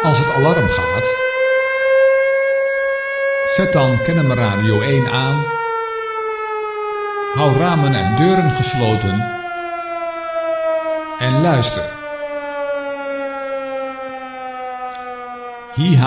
Als het alarm gaat, zet dan KNM Radio 1 aan. Hou ramen en deuren gesloten en luister. Hier